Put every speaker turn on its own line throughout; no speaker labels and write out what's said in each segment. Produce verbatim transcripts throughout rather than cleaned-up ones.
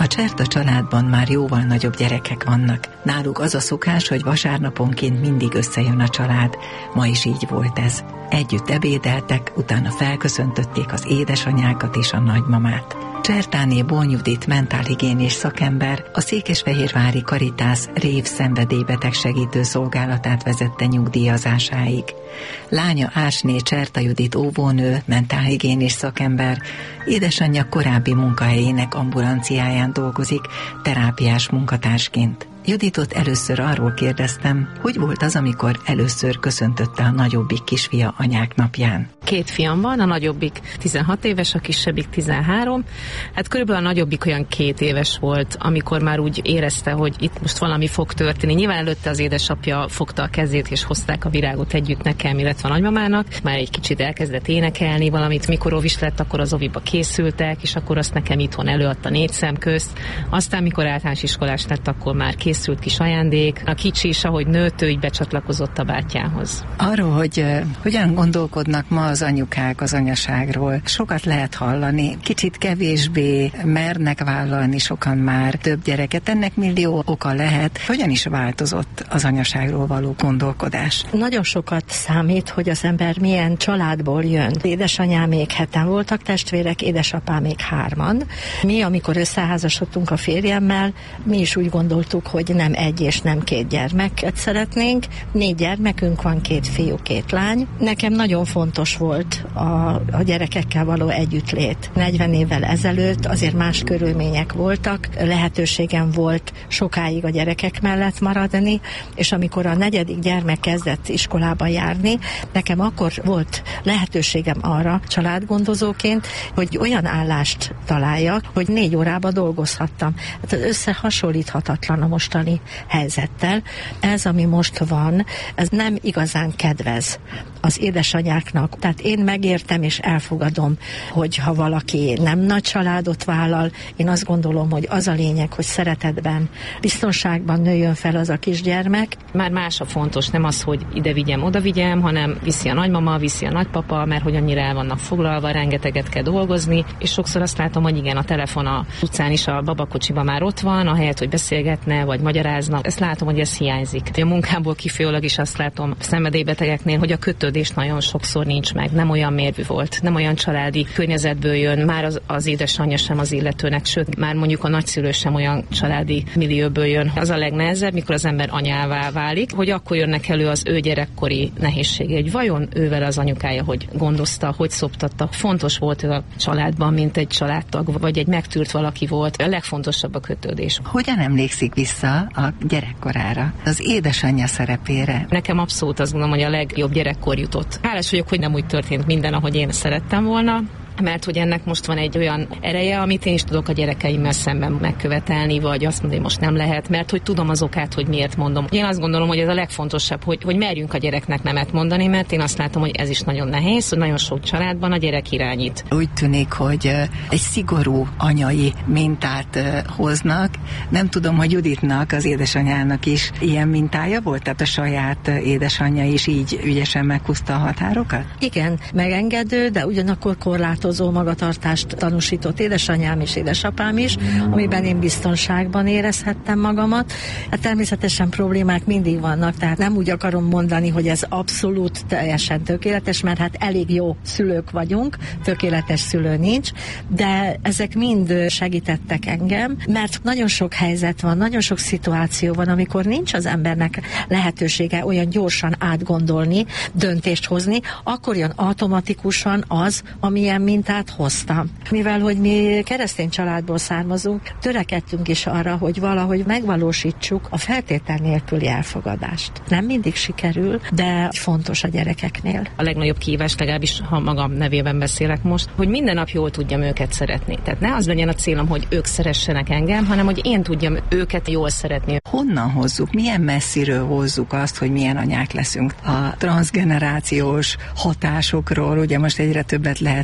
Cserta családban már jóval nagyobb gyerekek vannak. Náluk az a szokás, hogy vasárnaponként mindig összejön a család. Ma is így volt ez. Együtt ebédeltek, utána felköszöntötték az édesanyákat és a nagymamát. Csertáné Bón Judit mentálhigiénés szakember a Székesfehérvári Karitász rév szenvedélybeteg segítő szolgálatát vezette nyugdíjazásáig. Lánya Ársné Cserta Judit óvónő, mentálhigiénés szakember, édesanyja korábbi munkahelyének ambulanciáján dolgozik, terápiás munkatársként. Juditot először arról kérdeztem, hogy volt az, amikor először köszöntötte a nagyobbik kisfia anyák napján.
Két fiam van, a nagyobbik tizenhat éves, a kisebbik tizenhárom. Hát körülbelül a nagyobbik olyan két éves volt, amikor már úgy érezte, hogy itt most valami fog történni. Nyilván előtte az édesapja fogta a kezét, és hozták a virágot együtt nekem, illetve a nagymamának. Már egy kicsit elkezdett énekelni valamit, mikor óvis lett, akkor az óviba készültek, és akkor azt nekem itthon előadta négy szem közt. Aztán, mikor általános iskolás lett, akkor már készült kis ajándék. A kicsi is, ahogy nőtt, ő így becsatlakozott a bátyához.
Arról, hogy uh, hogyan gondolkodnak ma az anyukák az anyaságról, sokat lehet hallani. Kicsit kevésbé mernek vállalni sokan már több gyereket. Ennek millió oka lehet. Hogyan is változott az anyaságról való gondolkodás?
Nagyon sokat számít, hogy az ember milyen családból jön. Édesanyám még heten voltak testvérek, édesapám még hárman. Mi, amikor összeházasodtunk a férjemmel, mi is úgy gondoltuk, hogy nem egy és nem két gyermeket szeretnénk. Négy gyermekünk van, két fiú, két lány. Nekem nagyon fontos volt a, a gyerekekkel való együttlét. negyven évvel ezelőtt azért más körülmények voltak, lehetőségem volt sokáig a gyerekek mellett maradni, és amikor a negyedik gyermek kezdett iskolába járni, nekem akkor volt lehetőségem arra családgondozóként, hogy olyan állást találjak, hogy négy órába dolgozhattam. Hát összehasonlíthatatlan a mostani helyzettel. Ez, ami most van, ez nem igazán kedvez az édesanyáknak. Tehát én megértem és elfogadom, hogy ha valaki nem nagy családot vállal, én azt gondolom, hogy az a lényeg, hogy szeretetben, biztonságban nőjön fel az a kisgyermek.
Már más a fontos, nem az, hogy ide vigyem, oda vigyem, hanem viszi a nagymama, viszi a nagypapa, mert hogy annyira el vannak foglalva, rengeteget kell dolgozni, és sokszor azt látom, hogy igen, a telefon a utcán is, a babakocsiban már ott van, ahelyett, hogy beszélgetne, vagy magyarázna. Ezt látom, hogy ez hiányzik. A munkából kifolyólag is azt látom a szenvedélybetegeknél, hogy a kötődés nagyon sokszor nincs meg, nem olyan mérvű volt, nem olyan családi környezetből jön, már az, az édesanyja sem az illetőnek, sőt, már mondjuk a nagyszülő sem olyan családi millióból jön. Az a legnehezebb, mikor az ember anyává válik, hogy akkor jönnek elő az ő gyerekkori nehézsége, hogy vajon ővel az anyukája, hogy gondozta, hogy szoptatta, fontos volt ő a családban, mint egy családtag, vagy egy megtűrt valaki volt. A legfontosabb a kötődés.
Hogyan emlékszik vissza a gyerekkorára, az édesanyja szerepére?
Nekem abszolút azt gondolom, hogy a legjobb gyerekkor jutott. Hálás vagyok, hogy nem úgy történt minden, ahogy én szerettem volna, mert hogy ennek most van egy olyan ereje, amit én is tudok a gyerekeimmel szemben megkövetelni, vagy azt mondom, hogy most nem lehet, mert hogy tudom az okát, hogy miért mondom. Én azt gondolom, hogy ez a legfontosabb, hogy, hogy merjünk a gyereknek nemet mondani, mert én azt látom, hogy ez is nagyon nehéz, hogy nagyon sok családban a gyerek irányít.
Úgy tűnik, hogy egy szigorú anyai mintát hoznak. Nem tudom, hogy Juditnak, az édesanyának is ilyen mintája volt? Tehát a saját édesanyja is így ügyesen meghúzta a határokat?
Igen, megengedő, de ugyanakkor korlátozó magatartást tanúsított édesanyám és édesapám is, amiben én biztonságban érezhettem magamat. Hát természetesen problémák mindig vannak, tehát nem úgy akarom mondani, hogy ez abszolút teljesen tökéletes, mert hát elég jó szülők vagyunk, tökéletes szülő nincs, de ezek mind segítettek engem, mert nagyon sok helyzet van, nagyon sok szituáció van, amikor nincs az embernek lehetősége olyan gyorsan átgondolni, döntést hozni, akkor jön automatikusan az, amilyen mintát hoztam. Mivel, hogy mi keresztény családból származunk, törekedtünk is arra, hogy valahogy megvalósítsuk a feltétel nélküli elfogadást. Nem mindig sikerül, de fontos a gyerekeknél.
A legnagyobb kihívás, legalábbis ha magam nevében beszélek most, hogy minden nap jól tudjam őket szeretni. Tehát ne az legyen a célom, hogy ők szeressenek engem, hanem hogy én tudjam őket jól szeretni.
Honnan hozzuk, milyen messziről hozzuk azt, hogy milyen anyák leszünk? A transzgenerációs hatásokról ugye most egyre többet lehet hallani,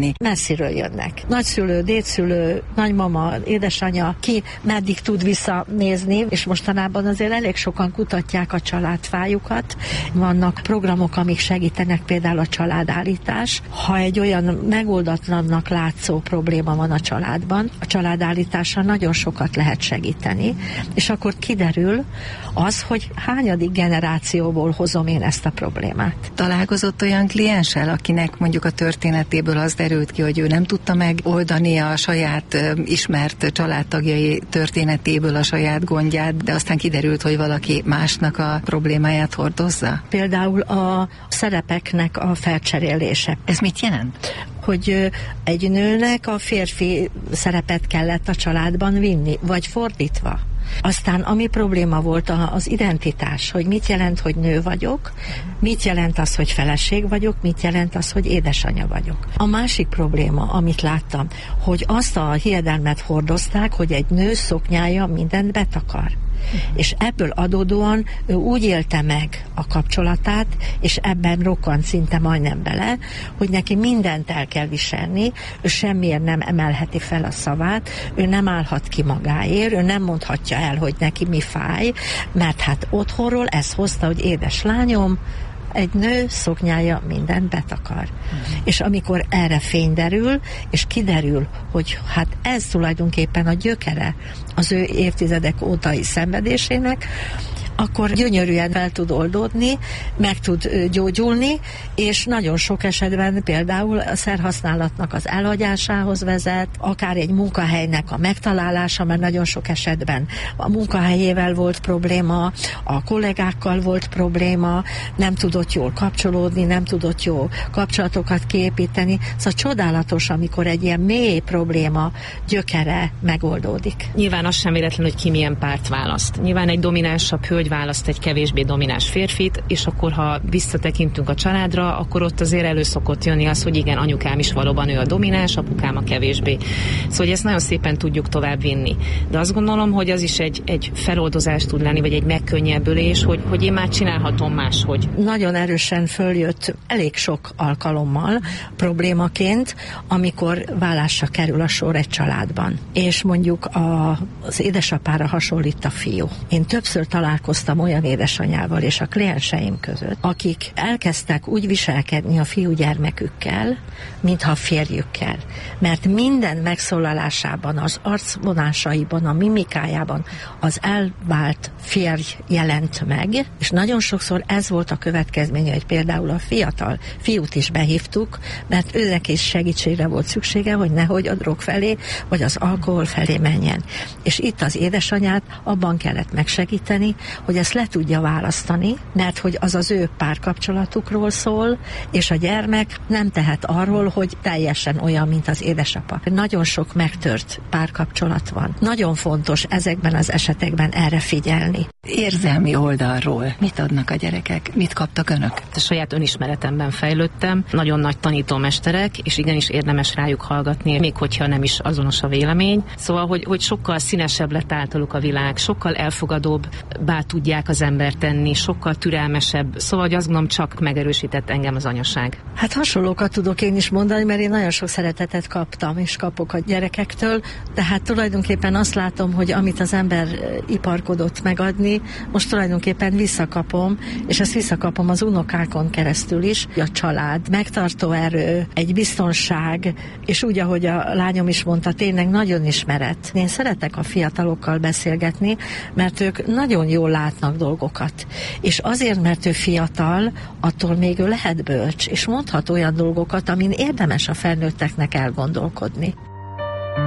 megoldani?
Messziről jönnek. Nagyszülő, dédszülő, nagymama, édesanyja, ki meddig tud visszanézni, és mostanában azért elég sokan kutatják a családfájukat. Vannak programok, amik segítenek, például a családállítás. Ha egy olyan megoldatlannak látszó probléma van a családban, a családállítással nagyon sokat lehet segíteni, és akkor kiderül az, hogy hányadik generációból hozom én ezt a problémát.
Találkozott olyan klienssel, akinek mondjuk a történetéből az derült ki, hogy ő nem tudta megoldani a saját uh, ismert családtagjai történetéből a saját gondját, de aztán kiderült, hogy valaki másnak a problémáját hordozza?
Például a szerepeknek a felcserélése.
Ez mit jelent?
Hogy egy nőnek a férfi szerepet kellett a családban vinni, vagy fordítva. Aztán ami probléma volt az identitás, hogy mit jelent, hogy nő vagyok, mit jelent az, hogy feleség vagyok, mit jelent az, hogy édesanyja vagyok. A másik probléma, amit láttam, hogy azt a hiedelmet hordozták, hogy egy nő szoknyája mindent betakar. És ebből adódóan ő úgy élte meg a kapcsolatát, és ebben rokkant szinte majdnem bele, hogy neki mindent el kell viselni, ő semmiért nem emelheti fel a szavát, ő nem állhat ki magáért, ő nem mondhatja el, hogy neki mi fáj, mert hát otthonról ez hozta, hogy édes lányom, egy nő szoknyája mindent betakar. Uh-huh. És amikor erre fény derül, és kiderül, hogy hát ez tulajdonképpen a gyökere az ő évtizedek ótai szenvedésének, akkor gyönyörűen fel tud oldódni, meg tud gyógyulni, és nagyon sok esetben például a szerhasználatnak az elhagyásához vezet, akár egy munkahelynek a megtalálása, mert nagyon sok esetben a munkahelyével volt probléma, a kollégákkal volt probléma, nem tudott jól kapcsolódni, nem tudott jó kapcsolatokat kiépíteni. Szóval csodálatos, amikor egy ilyen mély probléma gyökere megoldódik.
Nyilván az sem véletlen, hogy ki milyen párt választ. Nyilván egy dominánsabb hölgy választ egy kevésbé domináns férfit, és akkor, ha visszatekintünk a családra, akkor ott azért elő szokott jönni az, hogy igen, anyukám is valóban ő a domináns, apukám a kevésbé. Szóval ezt nagyon szépen tudjuk tovább vinni. De azt gondolom, hogy az is egy, egy feloldozás tud lenni, vagy egy megkönnyebbülés, hogy, hogy én már csinálhatom máshogy.
Nagyon erősen följött elég sok alkalommal problémaként, amikor vállásra kerül a sor egy családban. És mondjuk a, az édesapára hasonlít a fiú. Én többször találkoztam olyan édesanyával és a klienseim között, akik elkezdtek úgy viselkedni a fiúgyermekükkel, mintha a férjükkel. Mert minden megszólalásában, az arcvonásaiban, a mimikájában az elvált férj jelent meg, és nagyon sokszor ez volt a következménye, hogy például a fiatal fiút is behívtuk, mert őnek is segítségre volt szüksége, hogy nehogy a drog felé, vagy az alkohol felé menjen. És itt az édesanyát abban kellett megsegíteni, hogy ezt le tudja választani, mert hogy az az ő párkapcsolatukról szól, és a gyermek nem tehet arról, hogy teljesen olyan, mint az édesapa. Nagyon sok megtört párkapcsolat van. Nagyon fontos ezekben az esetekben erre figyelni.
Érzelmi oldalról mit adnak a gyerekek? Mit kaptak önök?
A saját önismeretemben fejlődtem, nagyon nagy tanítómesterek, és igenis érdemes rájuk hallgatni, még hogyha nem is azonos a vélemény. Szóval, hogy, hogy sokkal színesebb lett általuk a világ, sokkal elfogadóbb bá tudják az embert tenni, sokkal türelmesebb. Szóval, hogy azt gondolom, csak megerősített engem az anyaság.
Hát hasonlókat tudok én is mondani, mert én nagyon sok szeretetet kaptam, és kapok a gyerekektől, de hát tulajdonképpen azt látom, hogy amit az ember iparkodott megadni, most tulajdonképpen visszakapom, és ezt visszakapom az unokákon keresztül is. A család, megtartó erő, egy biztonság, és úgy, ahogy a lányom is mondta, tényleg nagyon ismeret. Én szeretek a fiatalokkal beszélgetni, mert ők nagyon jól látnak dolgokat. És azért, mert ő fiatal, attól még ő lehet bölcs, és mondhat olyan dolgokat, amin érdemes a felnőtteknek elgondolkodni.